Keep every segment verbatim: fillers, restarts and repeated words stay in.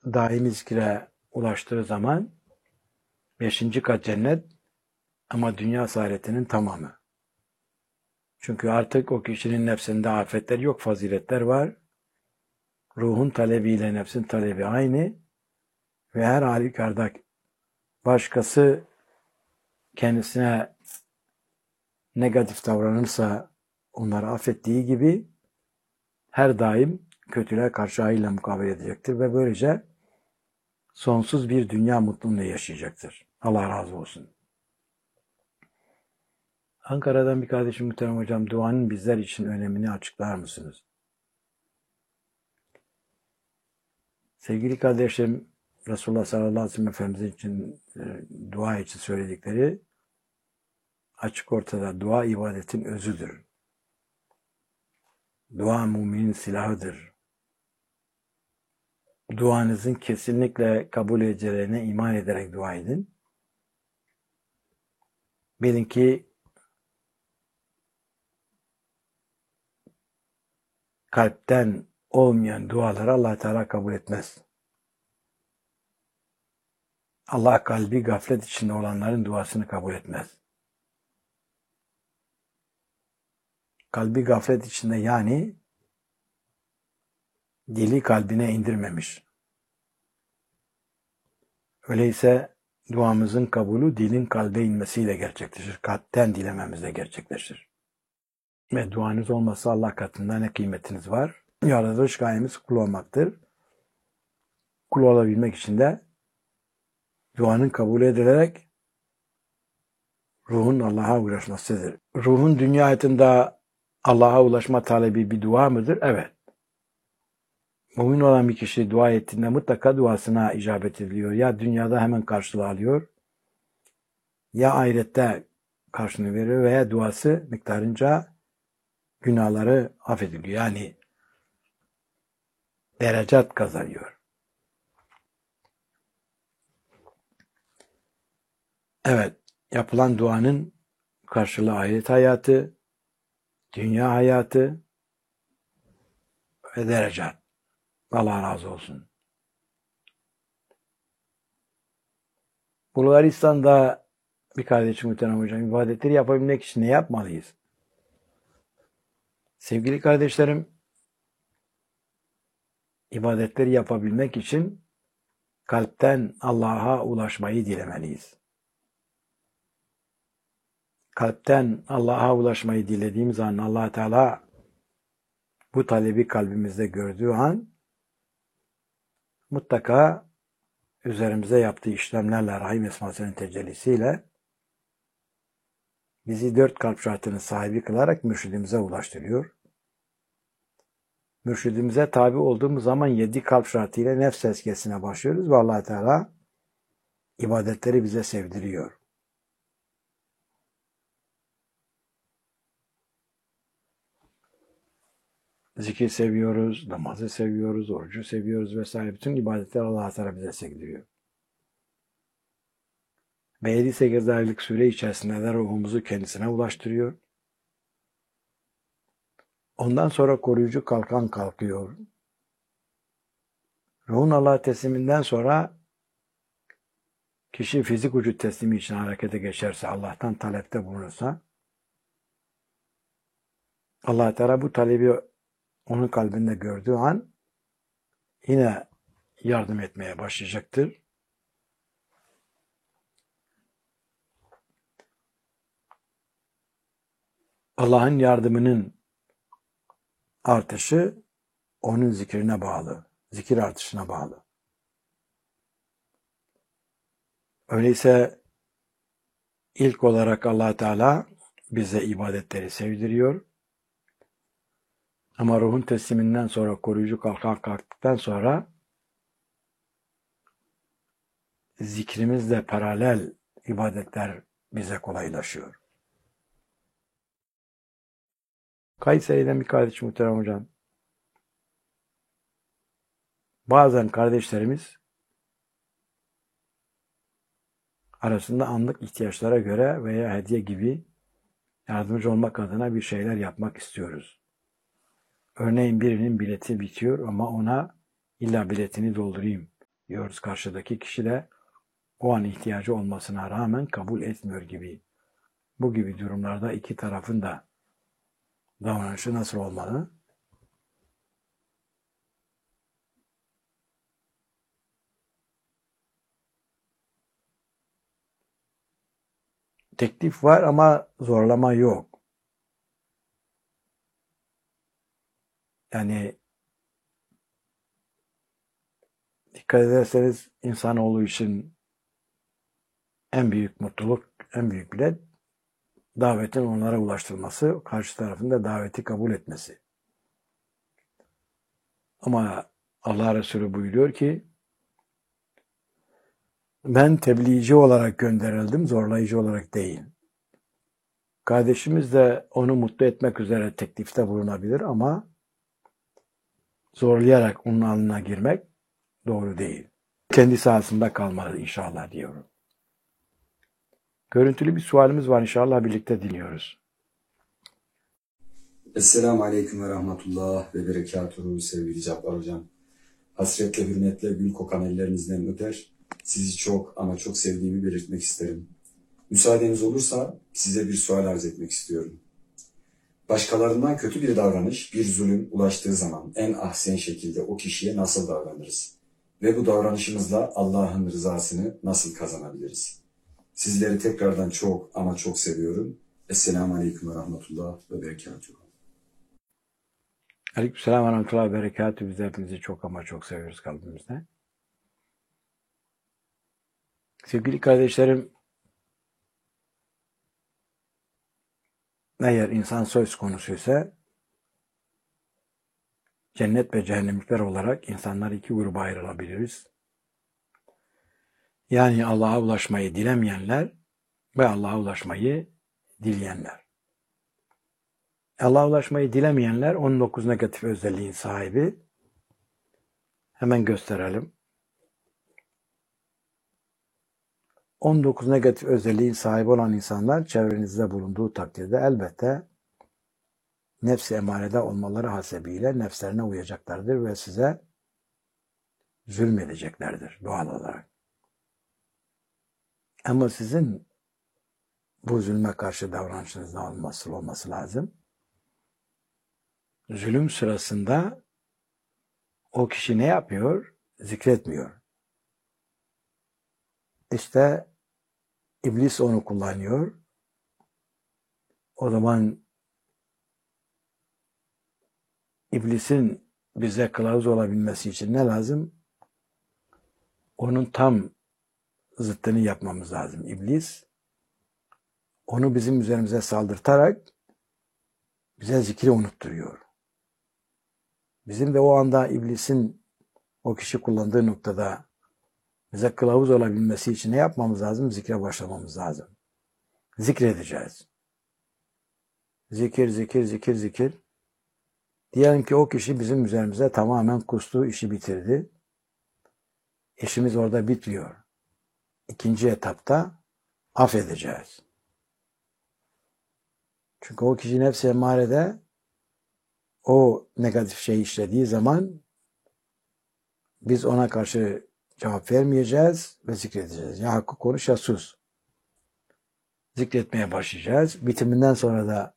daimi zikre ulaştığı zaman beşinci kat cennet ama dünya saadetinin tamamı. Çünkü artık o kişinin nefsinde afetler yok, faziletler var. Ruhun talebiyle nefsin talebi aynı ve her halükarda başkası kendisine negatif davranırsa onları affettiği gibi her daim kötülüğe karşı hayırla mukabele edecektir ve böylece sonsuz bir dünya mutluluğunda yaşayacaktır. Allah razı olsun. Ankara'dan bir kardeşim muhterem hocam, duanın bizler için önemini açıklar mısınız? Sevgili kardeşim, Resulullah sallallahu aleyhi ve sellem Efendimiz için e, dua için söyledikleri açık ortada. Dua ibadetin özüdür. Dua müminin silahıdır. Duanızın kesinlikle kabul edeceğine iman ederek dua edin. Bilin ki kalpten olmayan duaları Allah Teala kabul etmez. Allah kalbi gaflet içinde olanların duasını kabul etmez. Kalbi gaflet içinde yani dili kalbine indirmemiş. Öyleyse duamızın kabulü dilin kalbe inmesiyle gerçekleşir. Kalpten dilememizle gerçekleşir. Ve duanız olmasa Allah katında ne kıymetiniz var? Yaratılış gayemiz kul olmaktır. Kul olabilmek için de duanın kabul edilerek ruhun Allah'a ulaşmasıdır. Ruhun dünya hayatında Allah'a ulaşma talebi bir dua mıdır? Evet. Mümin olan bir kişi dua ettiğinde mutlaka duasına icabet ediliyor. Ya dünyada hemen karşılığı alıyor, ya ahirette karşılığını veriyor veya duası miktarınca günahları affediliyor. Yani derecat kazanıyor. Evet, yapılan duanın karşılığı ahiret hayatı, dünya hayatı ve derecat. Allah razı olsun. Bulgaristan'da bir kardeşim muhterem hocam, ibadetleri yapabilmek için ne yapmalıyız? Sevgili kardeşlerim, ibadetleri yapabilmek için kalpten Allah'a ulaşmayı dilemeliyiz. Kalpten Allah'a ulaşmayı dilediğimiz an Allah Teala bu talebi kalbimizde gördüğü an mutlaka üzerimize yaptığı işlemlerle, Rahim Esması'nın tecellisiyle bizi dört kalp şartının sahibi kılarak mürşidimize ulaştırıyor. Mürşidimize tabi olduğumuz zaman yedi kalp şartıyla nefs tezkiyesine başlıyoruz ve Allah Teala ibadetleri bize sevdiriyor. Zikir seviyoruz, namazı seviyoruz, orucu seviyoruz vesaire. Bütün ibadetler Allah Teala bize sevdiriyor. Ve yedi sekiz aylık süre içerisinde de ruhumuzu kendisine ulaştırıyor. Ondan sonra koruyucu kalkan kalkıyor. Ruhun Allah'a tesliminden sonra kişi fizik vücut teslimi için harekete geçerse, Allah'tan talepte bulunursa, Allah Teala bu talebi onun kalbinde gördüğü an yine yardım etmeye başlayacaktır. Allah'ın yardımının artışı onun zikrine bağlı, zikir artışına bağlı. Öyleyse ilk olarak Allah Teala bize ibadetleri sevdiriyor. Ama ruhun tesliminden sonra, koruyucu kalkan kalktıktan sonra zikrimizle paralel ibadetler bize kolaylaşıyor. Kayseri'den bir kardeşim muhterem hocam. Bazen kardeşlerimiz arasında anlık ihtiyaçlara göre veya hediye gibi yardımcı olmak adına bir şeyler yapmak istiyoruz. Örneğin birinin bileti bitiyor ama ona illa biletini doldurayım, diyoruz. Karşıdaki kişi de o an ihtiyacı olmasına rağmen kabul etmiyor gibi. Bu gibi durumlarda iki tarafın da davranışı nasıl olmalı? Teklif var ama zorlama yok. Yani dikkat ederseniz insanoğlu için en büyük mutluluk, en büyük bilet davetin onlara ulaştırılması, karşı tarafın da daveti kabul etmesi. Ama Allah Resulü buyuruyor ki ben tebliğci olarak gönderildim, zorlayıcı olarak değil. Kardeşimiz de onu mutlu etmek üzere teklifte bulunabilir ama zorlayarak onun alnına girmek doğru değil. Kendi sahasında kalmalı inşallah diyorum. Görüntülü bir sualimiz var, inşallah birlikte dinliyoruz. Esselamu Aleyküm ve Rahmetullah ve Berekatuhu sevgili Cabbar Hocam. Hasretle, hürmetle gül kokan ellerinizden öper. Sizi çok ama çok sevdiğimi belirtmek isterim. Müsaadeniz olursa size bir sual arz etmek istiyorum. Başkalarından kötü bir davranış, bir zulüm ulaştığı zaman en ahsen şekilde o kişiye nasıl davranırız? Ve bu davranışımızla Allah'ın rızasını nasıl kazanabiliriz? Sizleri tekrardan çok ama çok seviyorum. Esselamu Aleyküm ve Rahmetullah ve Berekatuhu. Aleykümselam ve rahmetullahi ve berekatuhu. Biz hepinizi çok ama çok seviyoruz kalbimizde. Sevgili kardeşlerim, eğer insan söz konusuysa cennet ve cehennemlikler olarak insanlar iki gruba ayrılabiliriz. Yani Allah'a ulaşmayı dilemeyenler ve Allah'a ulaşmayı dileyenler. Allah'a ulaşmayı dilemeyenler on dokuz negatif özelliğin sahibi. Hemen gösterelim. on dokuz negatif özelliğin sahibi olan insanlar çevrenizde bulunduğu takdirde elbette nefs-i emarede olmaları hasebiyle nefslerine uyacaklardır ve size zulmedeceklerdir doğal olarak. Ama sizin bu zulme karşı davranışınızda olması, olması lazım. Zulüm sırasında o kişi ne yapıyor? Zikretmiyor. İşte iblis onu kullanıyor. O zaman iblisin bize kılavuz olabilmesi için ne lazım? Onun tam zıttını yapmamız lazım. İblis onu bizim üzerimize saldırtarak bize zikri unutturuyor. Bizim de o anda iblisin o kişi kullandığı noktada bize kılavuz olabilmesi için ne yapmamız lazım? Zikre başlamamız lazım. Zikredeceğiz. Zikir, zikir, zikir, zikir. Diyelim ki o kişi bizim üzerimize tamamen kustu, işi bitirdi. İşimiz orada bitmiyor. İkinci etapta affedeceğiz. Çünkü o kişi nefs-i emarede o negatif şeyi işlediği zaman biz ona karşı cevap vermeyeceğiz ve zikredeceğiz. Ya hakkı konuş ya sus. Zikretmeye başlayacağız. Bitiminden sonra da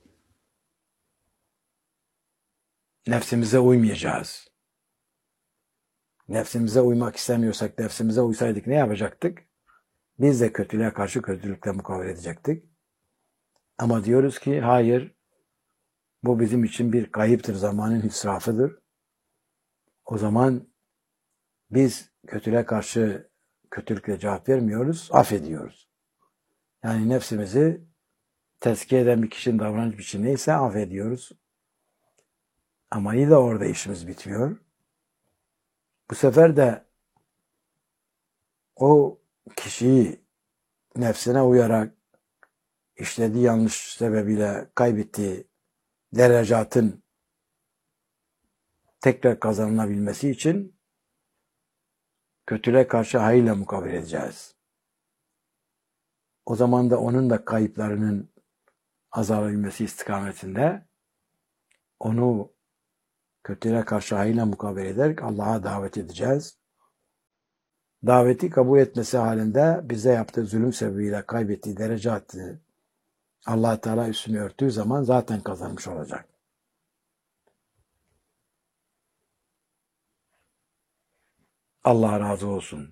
nefsimize uymayacağız. Nefsimize uymak istemiyorsak, nefsimize uysaydık ne yapacaktık? Biz de kötülüğe karşı kötülükle mukavele edecektik. Ama diyoruz ki hayır, bu bizim için bir kayıptır, zamanın israfıdır. O zaman biz kötülüğe karşı kötülükle cevap vermiyoruz, affediyoruz. Yani nefsimizi tezkiye eden bir kişinin davranış biçimi neyse affediyoruz. Ama iyi de orada işimiz bitmiyor. Bu sefer de o kişiyi nefsine uyarak işlediği yanlış sebebiyle kaybettiği derecatın tekrar kazanılabilmesi için kötülüğe karşı hayırla mukabele edeceğiz. O zaman da onun da kayıplarının azalabilmesi istikametinde onu kötülüğe karşı hayırla mukabele ederek Allah'a davet edeceğiz. daveti kabul etmesi halinde bize yaptığı zulüm sebebiyle kaybettiği derece hattını Allah Teala üstünü örttüğü zaman zaten kazanmış olacak. Allah razı olsun.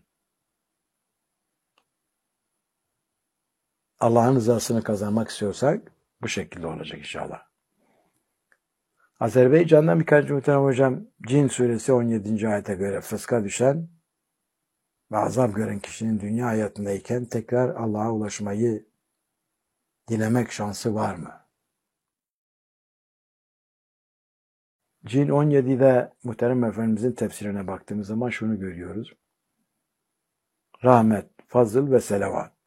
Allah'ın rızasını kazanmak istiyorsak bu şekilde olacak inşallah. Azerbaycan'dan birkaç muhterem hocam, Cin suresi on yedinci ayete göre fıska düşen ve azap gören kişinin dünya hayatındayken tekrar Allah'a ulaşmayı dilemek şansı var mı? Cin on yedide muhterem Efendimizin tefsirine baktığımız zaman şunu görüyoruz. Rahmet, fazıl ve selavat.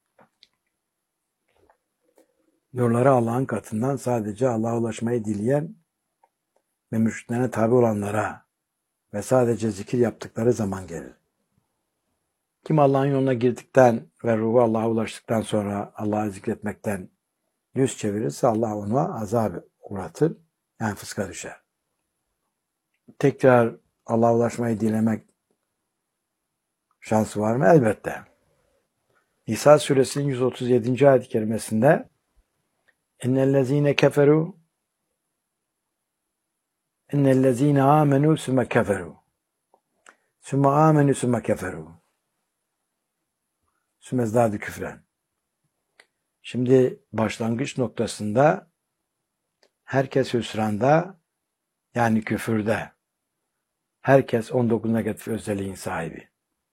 Nurları Allah'ın katından sadece Allah'a ulaşmayı dileyen ve mürşitlerine tabi olanlara ve sadece zikir yaptıkları zaman gelir. Kim Allah'ın yoluna girdikten ve ruhu Allah'a ulaştıktan sonra Allah'ı zikretmekten yüz çevirirse Allah ona azap uğratır, yani fıska düşer. Tekrar Allah'a ulaşmayı dilemek şansı var mı? Elbette. Nisa suresinin yüz otuz yedinci ayet-i kerimesinde İnnellezîne keferû İnnellezîne âmenû sümme keferû sümme âmenû sümme keferû sümme zdâdü küfren. Şimdi başlangıç noktasında herkes hüsranda, yani küfürde. Herkes on dokuz negatif özelliğin sahibi.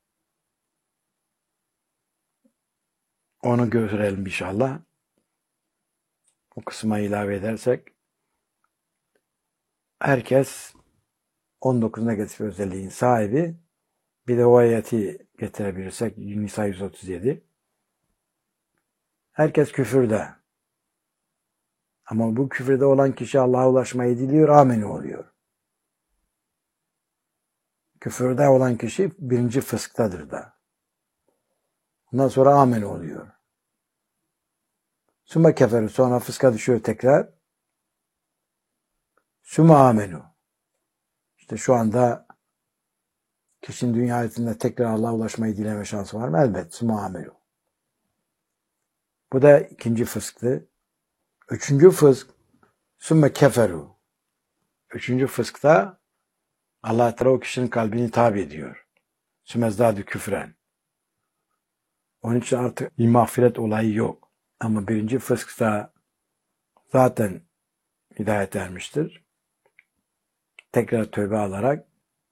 Onu görelim inşallah. O kısma ilave edersek herkes on dokuz negatif özelliğin sahibi. Bir de o ayeti getirebilirsek Nisa yüz otuz yedi. Herkes küfürde. Ama bu küfürde olan kişi Allah'a ulaşmayı diliyor, amin oluyor. Küfürde olan kişi birinci fısktadır da. Ondan sonra amin oluyor. Sümme keferu, sonra fıska düşüyor tekrar. Sümme amenu. İşte şu anda kişinin dünya hayatında tekrar Allah'a ulaşmayı dileme şansı var mı? Elbette. Sümme amenu. Bu da ikinci fısktı. Üçüncü fısk sümme keferu. Üçüncü fıskta Allah Teala o kişinin kalbini tabi ediyor. Sümme zdâdü küfren. Onun için artık bir mağfiret olayı yok. Ama birinci fıskta zaten hidayet ermiştir. Tekrar tövbe alarak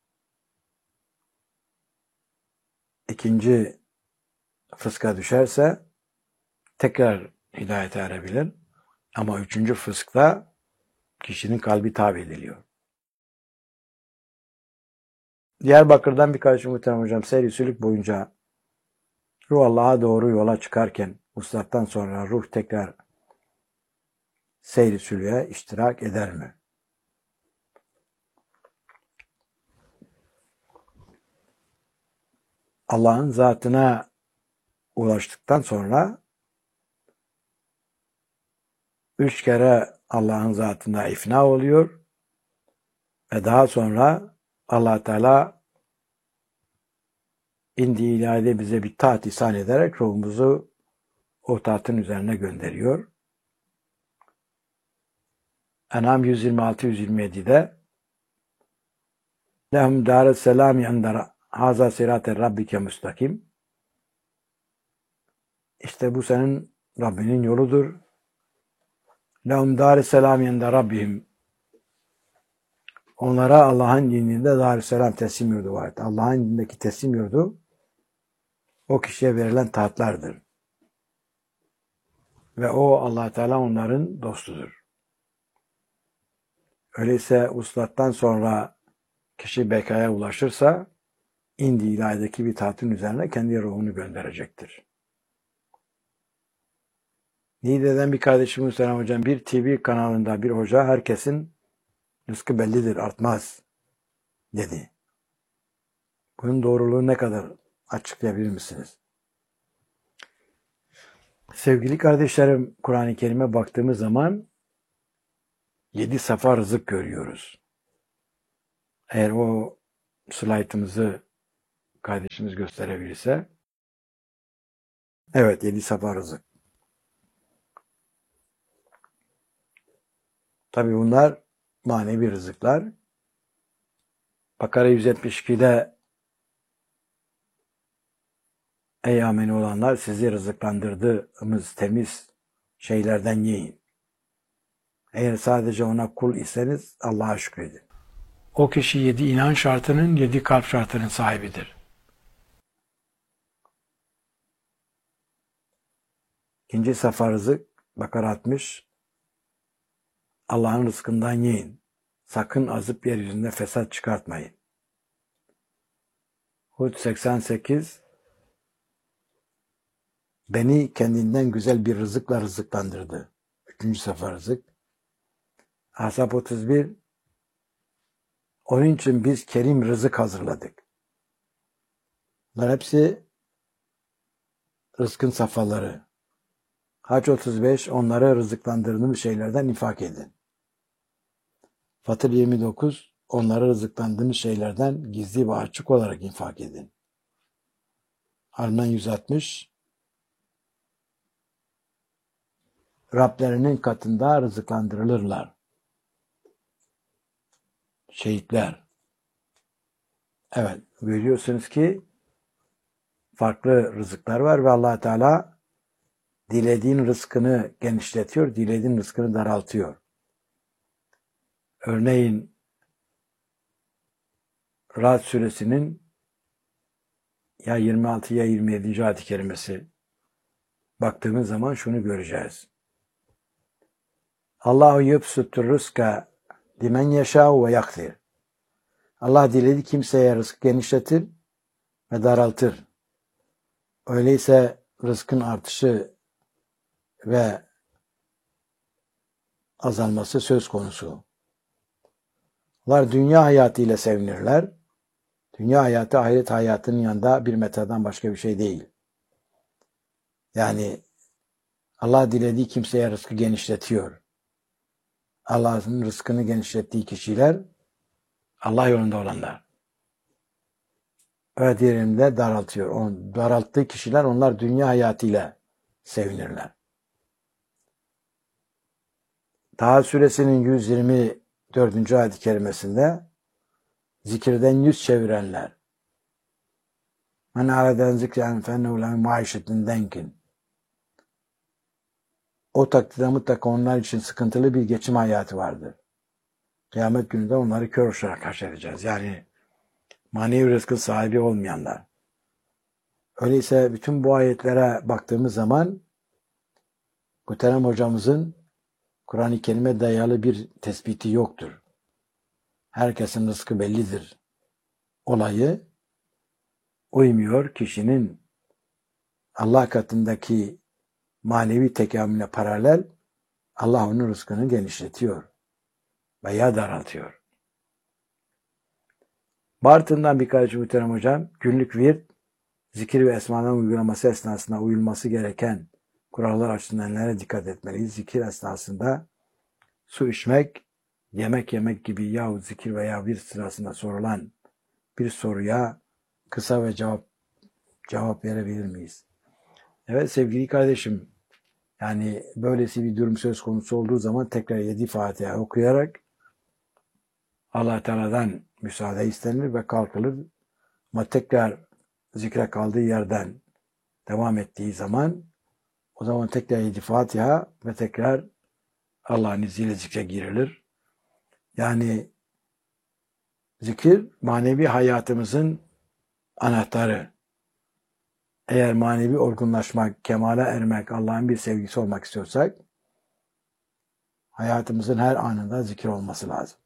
ikinci fıska düşerse tekrar hidayete erebilir. Ama üçüncü fıskta kişinin kalbi tabi ediliyor. Diyarbakır'dan birkaç muhterem hocam seyri sülük boyunca ruh Allah'a doğru yola çıkarken uslattan sonra ruh tekrar seyri sülüğe iştirak eder mi? Allah'ın zatına ulaştıktan sonra üç kere Allah'ın zatına ifna oluyor ve daha sonra Allah Teala indi ilahide bize bir taat ihsan ederek ruhumuzu o taatın üzerine gönderiyor. En'am yüz yirmi altı yüz yirmi yedi'de lehum dâres selâmi endara haza sirâte rabbike müstakim. İşte bu senin Rabbinin yoludur. Lehum dâres selâmi ende rabbihim. Onlara Allah'ın dininde Darüsselam teslim yurdu vardı. Allah'ın dinindeki teslim yurdu o kişiye verilen taatlardır. Ve o Allah Teala onların dostudur. Öyleyse uslattan sonra kişi bekaya ulaşırsa indi ilahideki bir taatın üzerine kendi ruhunu gönderecektir. Niğde'den bir kardeşimiz Selam Hocam bir T V kanalında bir hoca herkesin rızkı bellidir, artmaz dedi. Bunun doğruluğu ne kadar açıklayabilir misiniz? Sevgili kardeşlerim, Kur'an-ı Kerim'e baktığımız zaman yedi safa rızık görüyoruz. Eğer o slaytımızı kardeşimiz gösterebilirse. Evet, yedi safa rızık. Tabii bunlar manevi rızıklar. Bakara yüz yetmiş ikide ey ameni olanlar sizi rızıklandırdığımız temiz şeylerden yiyin. Eğer sadece ona kul iseniz Allah'a şükredin. O kişi yedi inan şartının, yedi kalp şartının sahibidir. İkinci safa rızık, Bakara altmış. Allah'ın rızkından yiyin. Sakın azıp yeryüzünde fesat çıkartmayın. Hud seksen sekiz. Beni kendinden güzel bir rızıkla rızıklandırdı. Üçüncü safa rızık. Ahzab otuz bir. Onun için biz kerim rızık hazırladık. Bunlar hepsi rızkın safhaları. Hac otuz beş. Onlara rızıklandırdığımız şeylerden infak edin. Fatır yirmi dokuz. Onlara rızıklandığımız şeylerden gizli ve açık olarak infak edin. Arman yüz altmış. Rablerinin katında rızıklandırılırlar. Şehitler. Evet, görüyorsunuz ki farklı rızıklar var ve Allah Teala dilediğin rızkını genişletiyor, dilediğin rızkını daraltıyor. Örneğin Ra'd suresinin ya yirmi altı ya yirmi yedinci ayet-i kerimesi baktığımız zaman şunu göreceğiz. Allahu yubsutur rızka limen yeşâ'u ve yakdir. Allah dilediği kimseye rızk genişletir ve daraltır. Öyleyse rızkın artışı ve azalması söz konusu. Onlar dünya hayatı ile sevinirler. Dünya hayatı ahiret hayatının yanında bir metadan başka bir şey değil. Yani Allah dilediği kimseye rızkı genişletiyor. Allah'ın rızkını genişlettiği kişiler Allah yolunda olanlar. Ve diğerinde daraltıyor. O daralttığı kişiler onlar dünya hayatıyla sevinirler. Taha suresinin yüz yirmi dördüncü ayet-i kerimesinde zikirden yüz çevirenler. Men araden zikren fennehu lehu maişetin denkin. O takdirde mutlaka onlar için sıkıntılı bir geçim hayatı vardır. Kıyamet gününde onları kör olarak haşredeceğiz. Yani manevi rızkın sahibi olmayanlar. Öyleyse bütün bu ayetlere baktığımız zaman Muhterem hocamızın Kur'an-ı Kerim'e dayalı bir tespiti yoktur. Herkesin rızkı bellidir. Olayı uymuyor kişinin Allah katındaki manevi tekamüle paralel Allah onun rızkını genişletiyor veya daraltıyor. Bartın'dan birkaç muhterem hocam, günlük virt, zikir ve esmaların uygulaması esnasında uyulması gereken kurallar açısından nelere dikkat etmeliyiz? Zikir esnasında su içmek, yemek yemek gibi yahut zikir veya virt sırasında sorulan bir soruya kısa ve cevap cevap verebilir miyiz? Evet sevgili kardeşim, yani böylesi bir durum söz konusu olduğu zaman tekrar yedi Fatiha okuyarak Allah Teala'dan müsaade istenir ve kalkılır. Ama tekrar zikre kaldığı yerden devam ettiği zaman o zaman tekrar yedi Fatiha ve tekrar Allah'ın izniyle zikre girilir. Yani zikir manevi hayatımızın anahtarı. Eğer manevi olgunlaşmak, kemale ermek, Allah'ın bir sevgisi olmak istiyorsak hayatımızın her anında zikir olması lazım.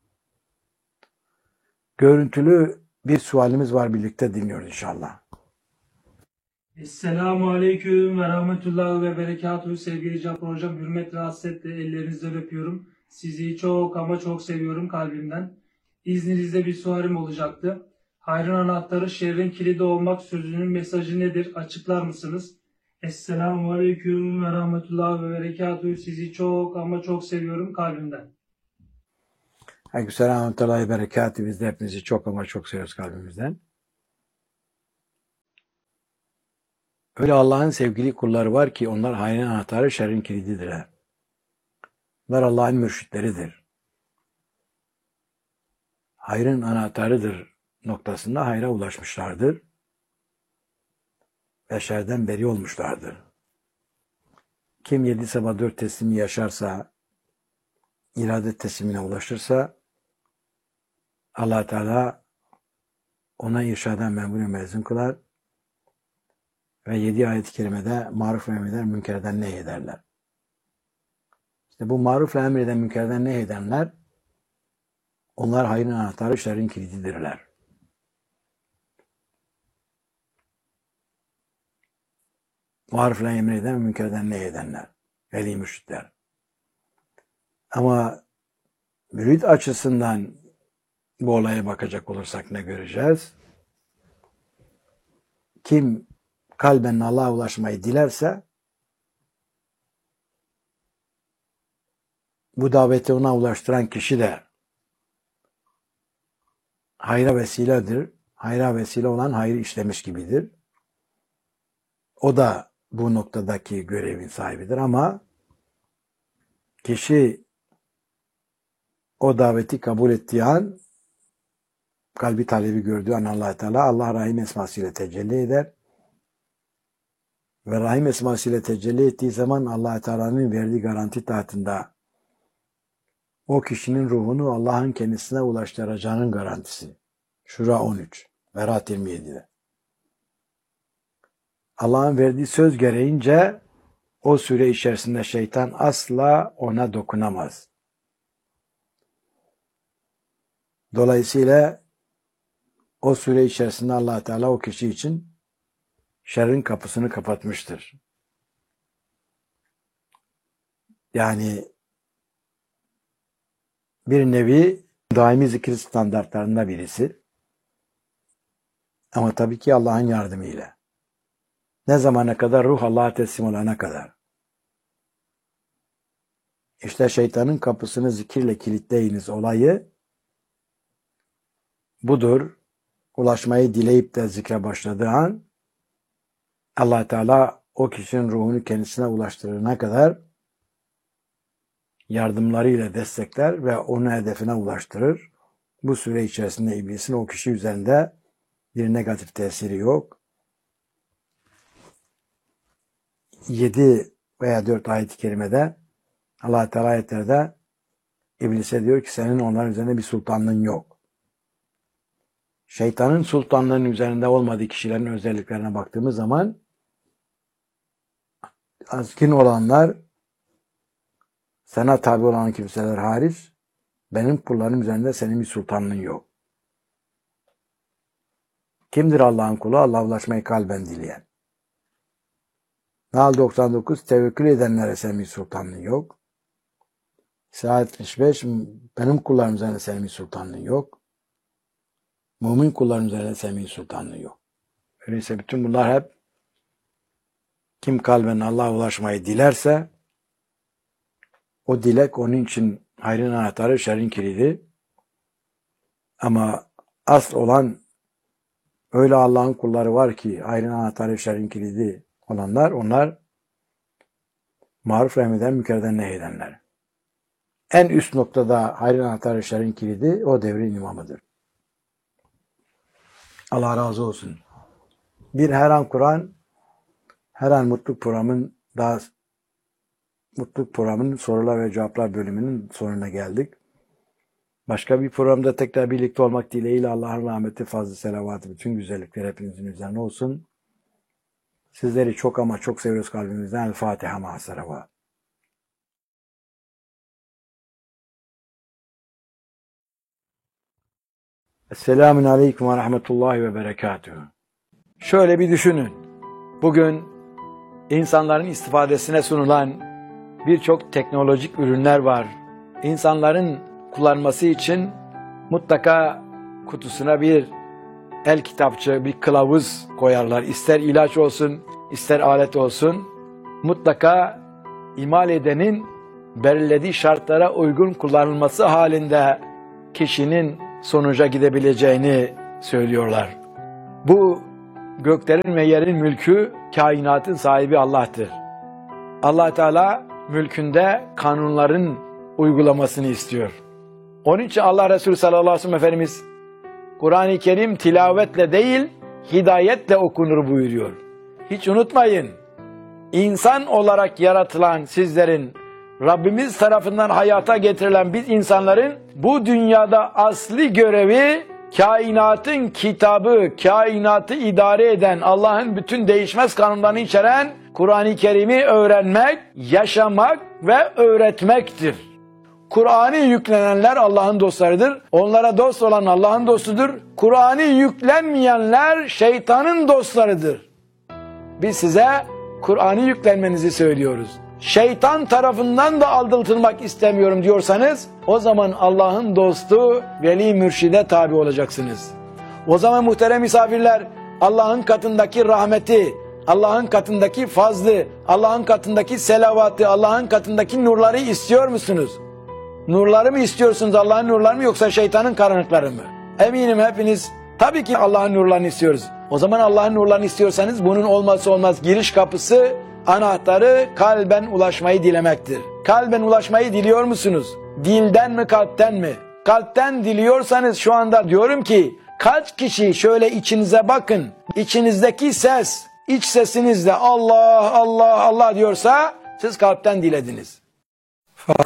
Görüntülü bir sualimiz var, birlikte dinliyoruz inşallah. Esselamu Aleyküm ve Rahmetullahi ve Berekatuhu sevgili Cafer Hocam. Hürmet ve hasretle ellerinizden öpüyorum. Sizi çok ama çok seviyorum kalbimden. İzninizle bir sualim olacaktı. Hayrın anahtarı şerrin kilidi olmak sözünün mesajı nedir? Açıklar mısınız? Esselamu Aleyküm ve Rahmetullahi ve Berekatuhu. Sizi çok ama çok seviyorum kalbimden. Aleykümselam ve Berekatuhu. Biz de hepinizi çok ama çok seviyoruz kalbimizden. Öyle Allah'ın sevgili kulları var ki onlar hayrın anahtarı, şerrin kilididirler. Bunlar Allah'ın mürşitleridir. Hayrın anahtarıdır noktasında hayra ulaşmışlardır ve şerden beri olmuşlardır. Kim yedi sabah dört teslimi yaşarsa, irade teslimine ulaşırsa, Allah Teala ona irşadan memnun mezun kılar ve yedi ayet-i kerimede maruf ve emreder, münkerden nehyederler. İşte bu maruf ve emreden, münkerden nehyedenler, onlar hayrın anahtarı, şerrin kilididirler. Maruf ve emreden, münkerden nehyedenler, veli mürşitler. Ama mürid açısından bu olaya bakacak olursak ne göreceğiz? Kim kalben Allah'a ulaşmayı dilerse, bu daveti ona ulaştıran kişi de hayra vesiledir. Hayra vesile olan hayır işlemiş gibidir. O da bu noktadaki görevin sahibidir ama kişi o daveti kabul ettiği an, kalbi talebi gördüğü an Allah Teala Allah Rahim esmasıyla tecelli eder. Ve Rahim esmasıyla tecelli ettiği zaman Allah Teala'nın verdiği garanti tahtında o kişinin ruhunu Allah'ın kendisine ulaştıracağının garantisi. Şura on üç, Berat yirmi yedi'de. Allah'ın verdiği söz gereğince o süre içerisinde şeytan asla ona dokunamaz. Dolayısıyla o süre içerisinde Allah Teala o kişi için şerrin kapısını kapatmıştır. Yani bir nevi daimi zikir standartlarında birisi. Ama tabii ki Allah'ın yardımıyla. Ne zamana kadar? Ruh Allah'a teslim olana kadar. İşte şeytanın kapısını zikirle kilitleyiniz olayı budur. Ulaşmayı dileyip de zikre başladığı an Allah Teala o kişinin ruhunu kendisine ulaştırana kadar yardımlarıyla destekler ve onu hedefine ulaştırır. Bu süre içerisinde iblisin o kişi üzerinde bir negatif tesiri yok. yedi veya dört ayet-i kerimede Allah Teala ayetlerde iblise diyor ki senin onların üzerinde bir sultanlığın yok. Şeytanın sultanlığının üzerinde olmadığı kişilerin özelliklerine baktığımız zaman azgın olanlar, sana tabi olan kimseler hariç benim kullarım üzerinde senin bir sultanlığın yok. Kimdir Allah'ın kulu? Allah'a ulaşmayı kalben dileyen. Nahl doksan dokuz, tevekkül edenlere senin bir sultanlığın yok. Saat yetmiş beş, benim kullarım üzerinde senin bir sultanlığın yok. Mümin kullarım üzerinde senin bir sultanlığın yok. Öyleyse bütün bunlar hep kim kalben Allah'a ulaşmayı dilerse o dilek onun için hayrın anahtarı, şerrin kilidi. Ama asıl olan öyle Allah'ın kulları var ki hayrın anahtarı, şerrin kilidi olanlar, onlar maruf emreden, münkerden nehyedenler. En üst noktada hayrın anahtarı, şerrin kilidi o devrin imamıdır. Allah razı olsun. Bir her an Kur'an, her an mutluluk programının daha mutluluk programının sorular ve cevaplar bölümünün sonuna geldik. Başka bir programda tekrar birlikte olmak dileğiyle Allah'ın rahmeti, fazla selavatı, bütün güzellikler hepinizin üzerine olsun. Sizleri çok ama çok seviyoruz kalbimizden. El Fatiha ma'a salavat. Esselamun aleyküm ve rahmetullahi ve berekatuhu. Şöyle bir düşünün. Bugün insanların istifadesine sunulan birçok teknolojik ürünler var. İnsanların kullanması için mutlaka kutusuna bir el kitapçı, bir kılavuz koyarlar. İster ilaç olsun, ister alet olsun. Mutlaka imal edenin belirlediği şartlara uygun kullanılması halinde kişinin sonuca gidebileceğini söylüyorlar. Bu göklerin ve yerin mülkü, kainatın sahibi Allah'tır. Allah Teala mülkünde kanunların uygulamasını istiyor. Onun için Allah Resulü sallallahu aleyhi ve sellem Efendimiz Kur'an-ı Kerim tilavetle değil, hidayetle okunur buyuruyor. Hiç unutmayın, insan olarak yaratılan sizlerin, Rabbimiz tarafından hayata getirilen biz insanların bu dünyada asli görevi kainatın kitabı, kainatı idare eden, Allah'ın bütün değişmez kanunlarını içeren Kur'an-ı Kerim'i öğrenmek, yaşamak ve öğretmektir. Kur'an'ı yüklenenler Allah'ın dostlarıdır. Onlara dost olan Allah'ın dostudur. Kur'an'ı yüklenmeyenler şeytanın dostlarıdır. Biz size Kur'an'ı yüklenmenizi söylüyoruz. Şeytan tarafından da aldatılmak istemiyorum diyorsanız, o zaman Allah'ın dostu, veli mürşide tabi olacaksınız. O zaman muhterem misafirler, Allah'ın katındaki rahmeti, Allah'ın katındaki fazlı, Allah'ın katındaki selavatı, Allah'ın katındaki nurları istiyor musunuz? Nurları mı istiyorsunuz, Allah'ın nurları mı, yoksa şeytanın karanlıkları mı? Eminim hepiniz tabii ki Allah'ın nurlarını istiyoruz. O zaman Allah'ın nurlarını istiyorsanız bunun olmazsa olmaz giriş kapısı, anahtarı kalben ulaşmayı dilemektir. Kalben ulaşmayı diliyor musunuz? Dilden mi, kalpten mi? Kalpten diliyorsanız şu anda diyorum ki, kaç kişi şöyle içinize bakın, içinizdeki ses, iç sesinizle Allah Allah Allah diyorsa siz kalpten dilediniz.